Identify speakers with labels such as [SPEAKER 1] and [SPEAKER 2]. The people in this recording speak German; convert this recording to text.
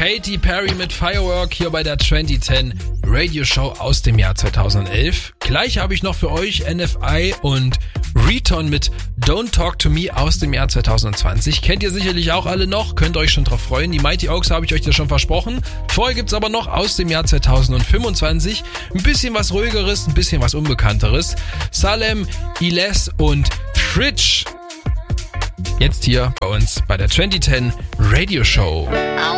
[SPEAKER 1] Katy Perry mit Firework hier bei der 2010 Radio Show aus dem Jahr 2011. Gleich habe ich noch für euch NFI und Riton mit Don't Talk to Me aus dem Jahr 2020. Kennt ihr sicherlich auch alle noch, könnt euch schon drauf freuen. Die Mighty Oaks habe ich euch ja schon versprochen. Vorher gibt's aber noch aus dem Jahr 2025 ein bisschen was ruhigeres, ein bisschen was unbekannteres. Salem, Iles und Fridge. Jetzt hier bei uns bei der 2010 Radio Show.